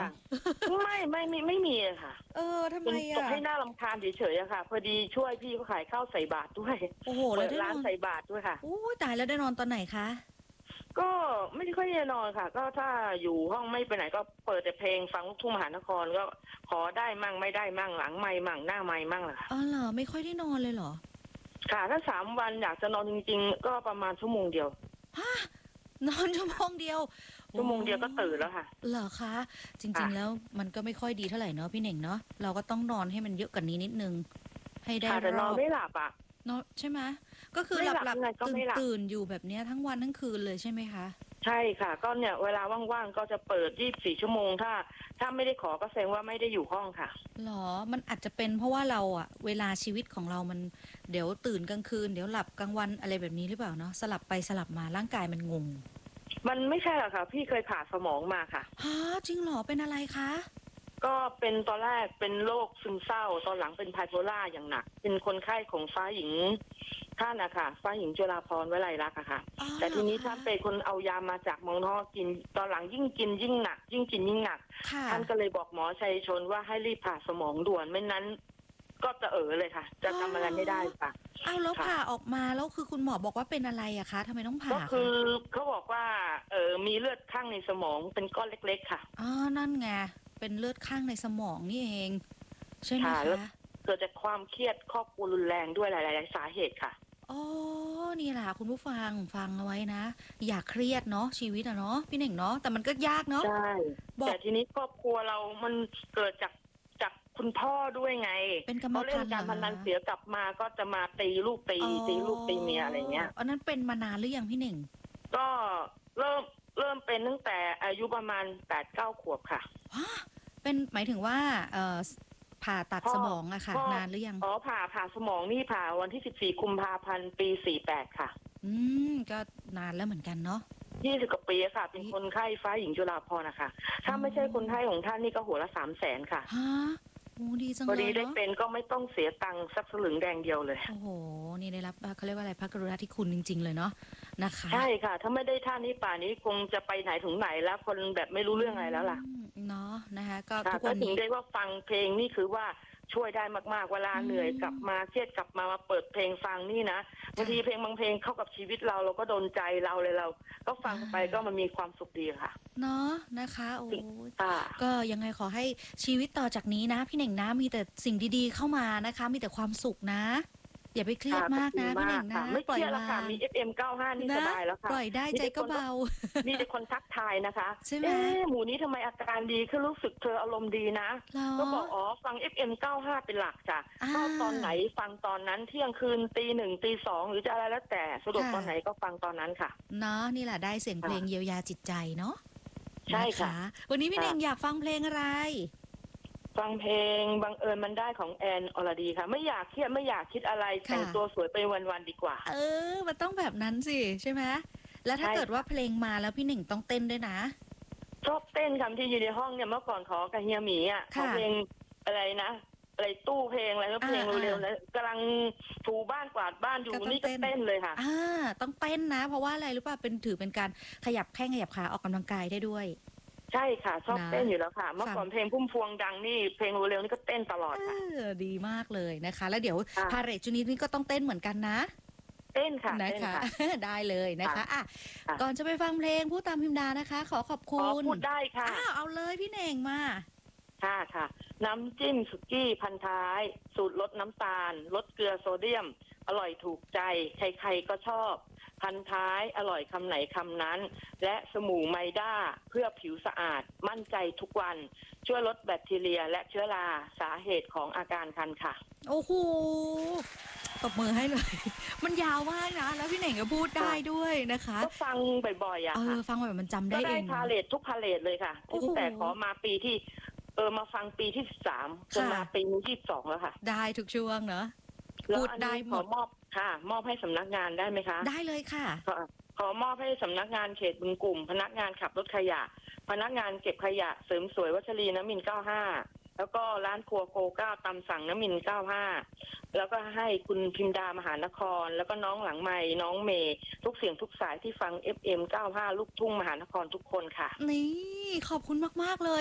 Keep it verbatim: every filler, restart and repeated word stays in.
ไม่ไม่ไม่ไม่มีอะค่ะเออทำไมเป็นตกอะให้หน้ารำคาญเฉยๆอะค่ะพอดีช่วยพี่เขาขายข้าวใส่บาตรด้วยโอ้โฮแล้เปิดร้านวได้นอนใส่บาตรด้วยค่ะอุ๊ยตายแล้วได้นอนตอนไหนคะก็ไม่ค่อยได้นอนค่ะก็ถ้าอยู่ห้องไม่ไปไหนก็เปิดแต่เพลงฟังลูกทุ่งมหานครก็ขอได้มั่งไม่ได้มั่งหลังไมค์มั่งหน้าไมค์มั่งแหละค่ะอ๋อเหรอไม่ค่อยได้นอนเลยเหรอค่ะถ้าสามวันอยากจะนอนจริงๆก็ประมาณชั่วโมงเดียวฮะนอนชั่วโมงเดียวชั่วโมงเดียวก็ตื่นแล้วค่ะเหรอคะจริค่ะงๆแล้วมันก็ไม่ค่อยดีเท่าไรเนาะพี่เหน่งเนาะเราก็ต้องนอนให้มันเยอะกว่านี้นิดหนึ่งให้ได้ค่ะแต่รอบนอนไม่หลับอะเนาะใช่ไหมก็คือไม่หหลับยังไงลับๆก็ไม่หลับตื่นๆอยู่แบบเนี้ยทั้งวันทั้งคืนเลยใช่ไหมคะใช่ค่ะก็เนี่ยเวลาว่างๆก็จะเปิดยี่สิบสี่ชั่วโมงถ้าถ้าไม่ได้ขอก็แสดงว่าไม่ได้อยู่ห้องค่ะเหรอมันอาจจะเป็นเพราะว่าเราอะเวลาชีวิตของเรามันเดี๋ยวตื่นกลางคืนเดี๋ยวหลับกลางวันอะไรแบบนี้หรือเปล่าเนาะสลับไปสลับมาร่างกายมันงงมันไม่ใช่หรอกค่ะพี่เคยผ่าสมองมาค่ะฮะจริงเหรอเป็นอะไรคะก็เป็นตอนแรกเป็นโรคซึมเศร้าตอนหลังเป็นไบโพล่าอย่างหนักเป็นคนไข้ของฟ้าหญิงท่านนะคะฟ้าหญิงจุฬาภรณ์วลัยลักษณ์อะค่ะอ๋อแต่ทีนี้เหรอคะท่านเป็นคนเอายามาจากเมืองนอกกินตอนหลังยิ่งกินยิ่งหนักยิ่งกินยิ่งหนักค่ะท่านก็เลยบอกหมอชัยชนว่าให้รีบผ่าสมองด่วนไม่นั้นก็จะเอ๋อเลยค่ะจะทำอะไรไม่ได้ค่ะอ้าวแล้วค่ะผ่าออกมาแล้วคือคุณหมอบอกว่าเป็นอะไรอะคะทำไมต้องผ่าก็คะคือเขาบอกว่าเออมีเลือดข้างในสมองเป็นก้อนเล็กๆค่ะอ๋อนั่นไงเป็นเลือดข้างในสมองนี่เองใช่ไหมค่ะแล้วคะเกิดจากความเครียดครอบครัวรุนแรงด้วยหลายๆสาเหตุค่ะอ๋อนี่แหละคุณผู้ฟังฟังเอาไว้นะอย่าเครียดเนาะชีวิตอะเนาะพี่เหน่งเนาะแต่มันก็ยากเนาะใช่บอกแต่ทีนี้ครอบครัวเรามันเกิดจากจากคุณพ่อด้วยไงเป็นกรรมเขาเล่พันธุ์เหรอนการพนันเสีคะยกลับมาก็จะมาตีลูกตีอ๋อตีลูกตีเมียอะไรเงี้ยอันนั้นเป็นมานานหรือยังพี่เหน่งก็เริ่มเริ่มเป็นตั้งแต่อายุประมาณแปดเก้าขวบค่ะฮะเป็นหมายถึงว่าเอ่อผ่าตัดพ่อสมองอะค่ะพ่อนานหรือยังอ๋อผ่าผ่าสมองนี่ผ่าวันที่สิบสี่กุมภาพันธ์ปีสี่แปดค่ะอืมก็นานแล้วเหมือนกันเนาะยี่สิบกว่าปีค่ะ เป็นคนไข้ฟ้าหญิงจุฬาภรณ์นะคะถ้าไม่ใช่คนไข้ของท่านนี่ก็หัวละสามแสนค่ะฮะโอ้ดีจังพอเลยดีได้เนาะเป็นก็ไม่ต้องเสียตังค์สักสลึงแดงเดียวเลยโอ้โฮนี่ได้รับเขาเรียกว่าอะไรพระกรุณาธิคุณจริงๆเลยเนาะนะคะใช่ค่ะ ถ้าไม่ได้ท่านนี้ป่านนี้คงจะไปไหนถึงไหนแล้วคนแบบไม่รู้เรื่องอะไรแล้วล่ะอืมเนาะนะคะก็ค่ะก็ถึงทุกวันนี้ได้ว่าฟังเพลงนี่คือว่าช่วยได้มากๆเวลาเหนื่อยกลับมาเครียดกลับมามาเปิดเพลงฟังนี่นะบางทีเพลงบางเพลงเข้ากับชีวิตเราเราก็โดนใจเราเลยเรา ก็ฟังไปก็มันมีความสุขดีค่ะเนาะนะคะโอ้ค่ะก็ยังไงขอให้ชีวิตต่อจากนี้นะพี่เหน่งนะมีแต่สิ่งดีๆเข้ามานะคะมีแต่ความสุขนะอย่าไปเครียดมากนะพี่เหน่งนะไม่เคปล่อยรียดแล้วค่ะวางมี เอฟ เอ็ม เก้าสิบห้านี่สนะบายแล้วค่ะปล่อยได้ใจก็เบามีแต่คนทักทายนะคะใช่ไหมเอ๊ะหมูนี้ทำไมอาการดีขึ้นรู้สึกเธออารมณ์ดีนะเหรอก็บอกอ๋อฟัง เอฟ เอ็ม เก้าสิบห้าเป็นหลักจ้ะอาเข้าตอนไหนฟังตอนนั้นเที่ยงคืนตีหนึ่งตีสองหรือจะอะไรแล้วแต่สะดวกตอนไหนก็ฟังตอนนั้นค่ะเนาะนี่แหละได้เสียงเพลงเยียวยาจิตใจเนาะใช่ค่ะนวันนี้พี่เน่งอยากฟังเพลงอะไรฟังเพลงบังเอิญมันได้ของแอนอรดีค่ะ ไม่อยากเครียดไม่อยากคิดอะไรแต่งตัวสวยไปวันๆดีกว่าเออมันต้องแบบนั้นสิใช่ไหมแล้วถ้าเกิดว่าเพลงมาแล้วพี่หนึ่งต้องเต้นด้วยนะชอบเต้นคำที่อยู่ในห้องเนี่ยเมื่อก่อนขอกับเฮียหมีอ่ะขอเพลงอะไรนะอะไรตู้เพลงอะไรก็เพลงเร็วๆนะกำลังถูบ้านกวาดบ้านอยู่นี่ก็เต้นเลยค่ะอ่าต้องเต้นนะเพราะว่าอะไรรู้ป่ะเป็นถือเป็นการขยับแข้งขยับขาออกกำลังกายได้ด้วยใช่ค่ะชอบเต้นอยู่แล้วค่ะเมื่อก่อนเพลงพุ่มพวงดังนี่เพลงเร็วๆนี่ก็เต้นตลอดค่ะดีมากเลยนะคะแล้วเดี๋ยวพาเรทจูนี้นี่ก็ต้องเต้นเหมือนกันนะเต้นค่ะนะคะได้เลยนะคะอ่ะก่อนจะไปฟังเพลงพูดตามพิมดานะคะขอขอบคุณพูดได้ค่ะอ้าวเอาเลยพี่เน่งมาค่ะค่ะน้ำจิ้มสุกี้พันท้ายสูตรลดน้ำตาลลดเกลือโซเดียมอร่อยถูกใจใครๆก็ชอบพันท้ายอร่อยคำไหนคำนั้นและสมูไมด้าเพื่อผิวสะอาดมั่นใจทุกวันช่วยลดแบคทีเรียและเชื้อราสาเหตุของอาการคันค่ะโอ้โหตบมือให้เลย มันยาวมากนะแล้วพี่เน่งก็พูดได้ด้วยนะคะก็ฟังบ่อยๆอ่ะเออฟังแบบมันจำได้เองก็ได้พาเลททุกพาเลทเลยค่ะตั้งแต่ขอมาปีที่เออมาฟังปีที่สิบสามจนมาปีนี้ที่สองแล้วค่ะได้ทุกช่วงเนาะพูดได้หมดมอบค่ะมอบให้สำนักงานได้ไหมคะได้เลยค่ะขอมอบให้สำนักงานเขตบึงกลุ่มพนักงานขับรถขยะพนักงานเก็บขยะเสริมสวยวัชรีน้ำมินเก้าห้าแล้วก็ร้านครัวโกเก้าตำสั่งน้ำมินเก้าห้าแล้วก็ให้คุณพิมดามหานครแล้วก็น้องหลังไม้น้องเมย์ทุกเสียงทุกสายที่ฟัง เอฟ เอ็ม เก้าสิบห้าลูกทุ่งมหานครทุกคนค่ะนี่ขอบคุณมากๆเลย